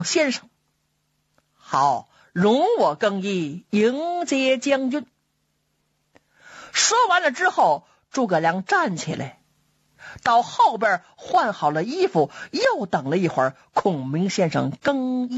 先生，好，容我更衣迎接将军。说完了之后，诸葛亮站起来，到后边换好了衣服，又等了一会儿，孔明先生更衣。